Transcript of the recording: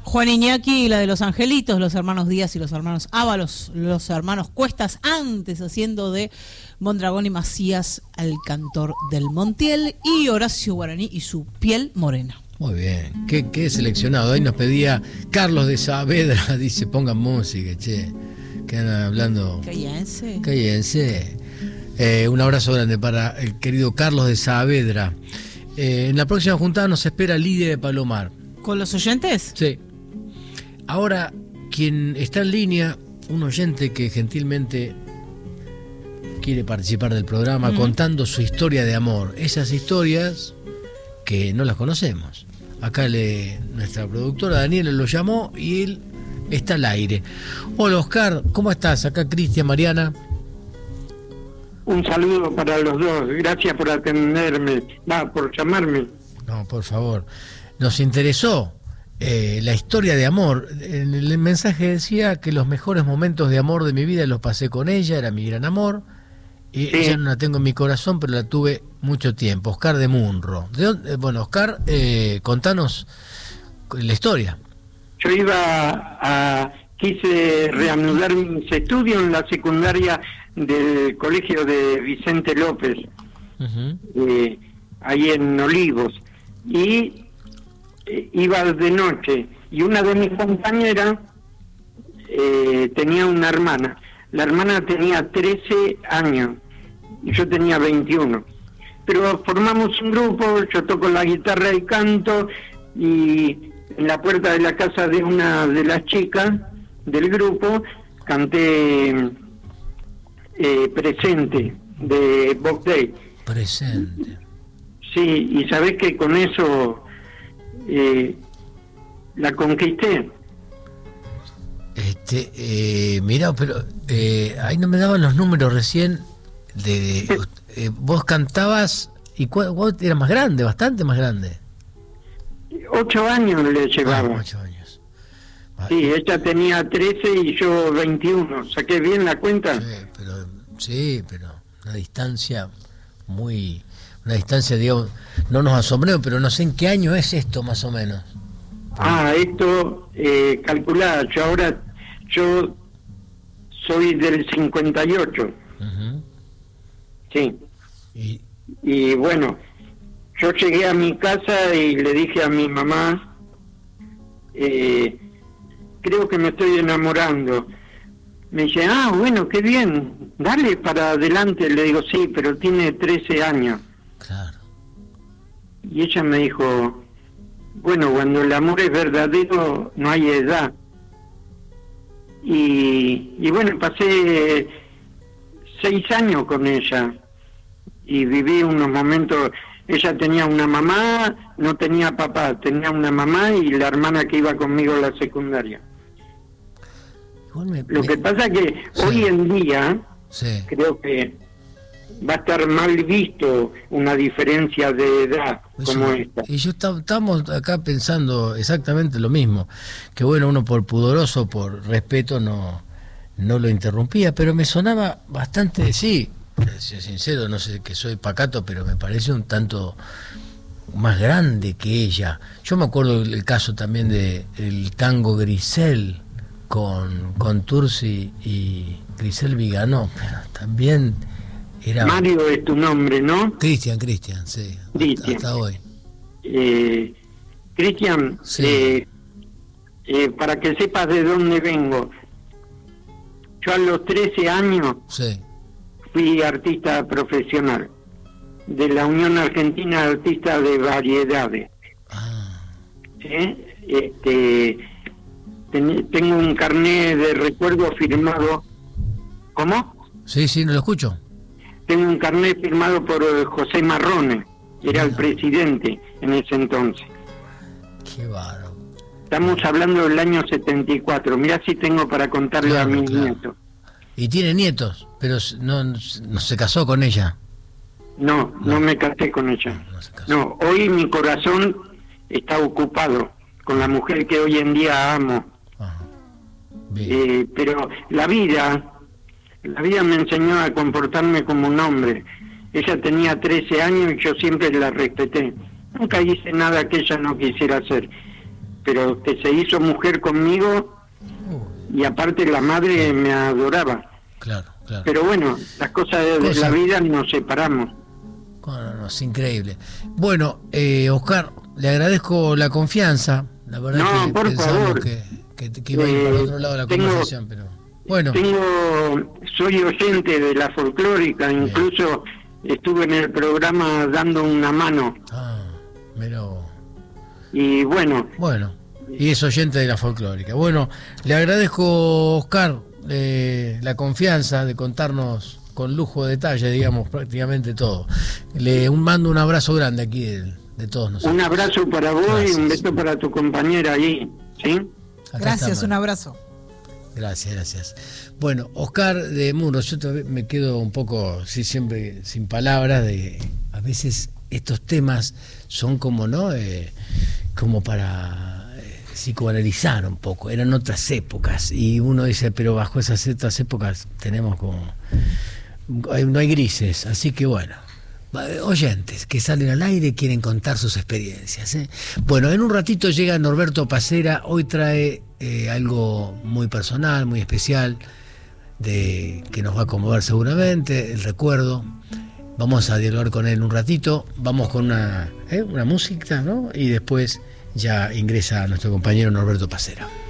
Juan Iñaki, la de los angelitos, los hermanos Díaz y los hermanos Ábalos, los hermanos Cuestas, antes haciendo de Mondragón y Macías al cantor del Montiel, y Horacio Guaraní y su piel morena. Muy bien, qué seleccionado. Ahí nos pedía Carlos de Saavedra, dice, pongan música, che, que andan hablando. Cállense. Un abrazo grande para el querido Carlos de Saavedra. En la próxima juntada nos espera Lidia de Palomar. ¿Con los oyentes? Sí. Ahora, quien está en línea, un oyente que gentilmente quiere participar del programa contando su historia de amor. Esas historias que no las conocemos. Acá nuestra productora Daniela lo llamó y él está al aire. Hola Oscar, ¿cómo estás? Acá Cristian, Mariana. Un saludo para los dos, gracias por atenderme, por llamarme. No, por favor. Nos interesó la historia de amor. En el mensaje decía que los mejores momentos de amor de mi vida los pasé con ella, era mi gran amor. Y sí. Ella no la tengo en mi corazón, pero la tuve mucho tiempo. Oscar de Munro. Bueno, Oscar, contanos la historia. Yo quise reanudar mis estudios en la secundaria del colegio de Vicente López, ahí en Olivos, y iba de noche, y una de mis compañeras tenía una hermana. La hermana tenía 13 años y yo tenía 21. Pero formamos un grupo, yo toco la guitarra y canto, y en la puerta de la casa de una de las chicas del grupo canté Presente de Bob Day. Presente. Sí, y sabés que con eso la conquisté. Mirá, pero ahí no me daban los números recién. Vos cantabas y vos eras más grande, bastante más grande. 8 años le llevaba. 8 años. Sí, ella tenía 13 y yo 21. ¿Saqué bien la cuenta? Sí, pero una distancia digamos, no nos asombró, pero no sé en qué año es esto más o menos. Esto calculada, yo soy del 58. Sí. Y bueno, yo llegué a mi casa y le dije a mi mamá, creo que me estoy enamorando. Me dice, bueno, qué bien, dale para adelante. Le digo, sí, pero tiene 13 años. Claro. Y ella me dijo, bueno, cuando el amor es verdadero no hay edad. Y bueno, pasé 6 años con ella y viví unos momentos. Ella tenía una mamá, no tenía papá, tenía una mamá y la hermana que iba conmigo a la secundaria. Lo que pasa es que hoy en día creo que va a estar mal visto una diferencia de edad como esta. Y yo estamos acá pensando exactamente lo mismo, que bueno, uno por pudoroso, por respeto no lo interrumpía, pero me sonaba bastante, sí, soy sincero, no sé que soy pacato, pero me parece un tanto más grande que ella. Yo me acuerdo el caso también de el tango Grisel con Tursi y Grisel Viganó, pero también era... Mario es tu nombre, ¿no? Cristian, sí. Cristian. Hasta hoy. Cristian, sí. Para que sepas de dónde vengo, yo a los 13 años fui artista profesional de la Unión Argentina de Artistas de Variedades. Tengo un carnet de recuerdo firmado. ¿Cómo? Sí, no lo escucho. Tengo un carnet firmado por José Marrone, era el presidente en ese entonces. Qué bárbaro. Estamos hablando del año 74. Mirá si tengo para contarle a mis nietos. ¿Y tiene nietos? Pero no se casó con ella. No me casé con ella. No, hoy mi corazón está ocupado con la mujer que hoy en día amo. Pero la vida me enseñó a comportarme como un hombre. Ella tenía 13 años y yo siempre la respeté. Nunca hice nada que ella no quisiera hacer. pero que se hizo mujer conmigo, y aparte la madre me adoraba. Claro, claro. Pero bueno, las cosas de la vida nos separamos. No, es increíble. Bueno, Oscar, le agradezco la confianza. La verdad que por pensamos favor. que iba a ir para otro lado de la conversación, pero bueno. Soy oyente de la folclórica, incluso estuve en el programa dando una mano. Pero... Y bueno. Y es oyente de la folclórica. Bueno, le agradezco, Oscar, la confianza de contarnos con lujo de detalle, digamos, prácticamente todo. Le mando un abrazo grande aquí de todos nosotros. Un abrazo para vos. Gracias. Y un beso para tu compañera ahí, ¿sí? Gracias, un abrazo. Gracias. Bueno, Oscar de Muros, yo me quedo un poco, siempre sin palabras, a veces estos temas son como, ¿no? Como para psicoanalizar un poco, eran otras épocas, y uno dice, pero bajo esas otras épocas tenemos como... no hay grises, así que bueno, oyentes que salen al aire quieren contar sus experiencias, ¿eh? Bueno, en un ratito llega Norberto Pacera, hoy trae algo muy personal, muy especial, que nos va a conmover seguramente, el recuerdo. Vamos a dialogar con él un ratito, vamos con una música, ¿no? Y después ya ingresa nuestro compañero Norberto Pacera.